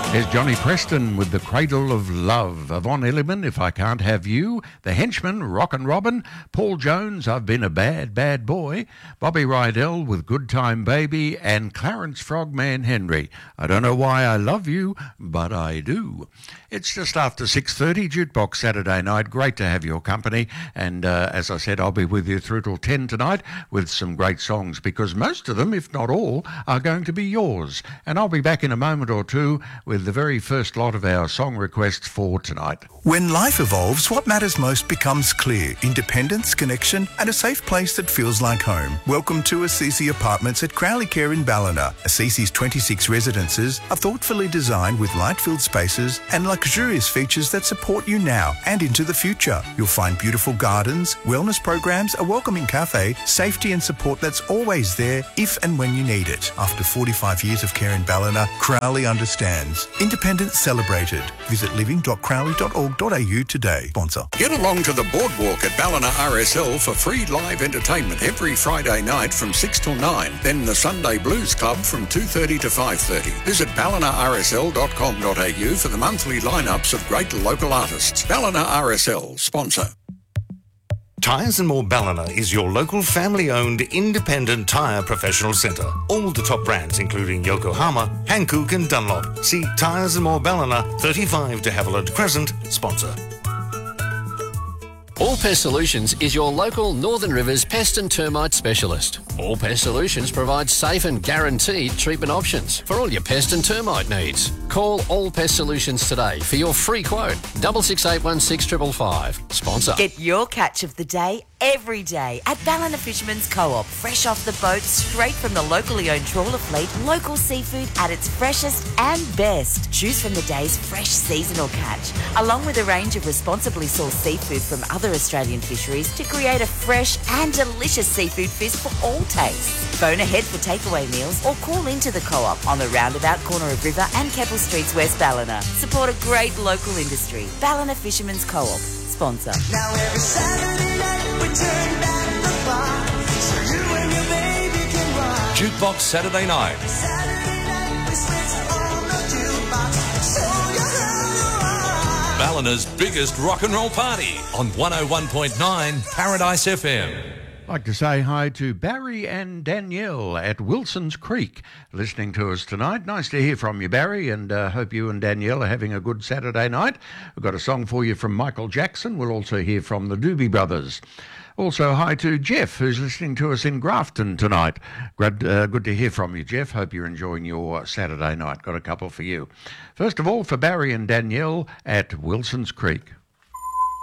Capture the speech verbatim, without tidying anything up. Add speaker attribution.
Speaker 1: There's Johnny Preston with The Cradle of Love. Yvonne Elliman, If I Can't Have You. The Henchman, Rockin' Robin. Paul Jones, I've Been a Bad, Bad Boy. Bobby Rydell with Good Time Baby. And Clarence Frogman Henry, I Don't Know Why I Love You, But I Do. It's just after six thirty, Jukebox Saturday night. Great to have your company. And uh, as I said, I'll be with you through till ten tonight with some great songs, because most of them, if not all, are going to be yours. And I'll be back in a moment or two with the very first lot of our song requests for tonight.
Speaker 2: When life evolves, what matters most becomes clear. Independence, connection, and a safe place that feels like home. Welcome to Assisi Apartments at Crowley Care in Ballina. Assisi's twenty-six residences are thoughtfully designed with light-filled spaces and luxurious features that support you now and into the future. You'll find beautiful gardens, wellness programs, a welcoming cafe, safety and support that's always there if and when you need it. After forty-five years of care in Ballina, Crowley understands. Independence celebrated. Visit living dot crowley dot org dot a u today. Sponsor.
Speaker 3: Get along to the boardwalk at Ballina R S L for free live entertainment every Friday night from six till nine. Then the Sunday Blues Club from two thirty to five thirty. Visit ballina r s l dot com dot a u for the monthly lineups of great local artists. Ballina R S L, sponsor.
Speaker 4: Tyres and More Ballina is your local family-owned independent tyre professional centre. All the top brands including Yokohama, Hankook and Dunlop. See Tyres and More Ballina, thirty-five de Havilland Crescent, sponsor.
Speaker 5: All Pest Solutions is your local Northern Rivers pest and termite specialist. All Pest Solutions provides safe and guaranteed treatment options for all your pest and termite needs. Call All Pest Solutions today for your free quote. Double six eight one six triple five. Sponsor.
Speaker 6: Get your catch of the day every day at Ballina Fisherman's Co-op. Fresh off the boat, straight from the locally owned trawler fleet, local seafood at its freshest and best. Choose from the day's fresh seasonal catch, along with a range of responsibly sourced seafood from other Australian fisheries to create a fresh and delicious seafood feast for all tastes. Phone ahead for takeaway meals or call into the Co-op on the roundabout corner of River and Keppel Streets, West Ballina. Support a great local industry. Ballina Fisherman's Co-op. Sponsor.
Speaker 7: Now every Saturday night we turn back the bar so you and your baby can rock.
Speaker 8: Jukebox Saturday night.
Speaker 7: Saturday night we switch on the jukebox, show you how to rock.
Speaker 8: Ballina's biggest rock and roll party on one oh one point nine Paradise F M.
Speaker 1: I'd like to say hi to Barry and Danielle at Wilson's Creek listening to us tonight. Nice to hear from you, Barry, and uh, hope you and Danielle are having a good Saturday night. We've got a song for you from Michael Jackson. We'll also hear from the Doobie Brothers. Also, hi to Jeff, who's listening to us in Grafton tonight. Good, uh, good to hear from you, Jeff. Hope you're enjoying your Saturday night. Got a couple for you. First of all, for Barry and Danielle at Wilson's Creek.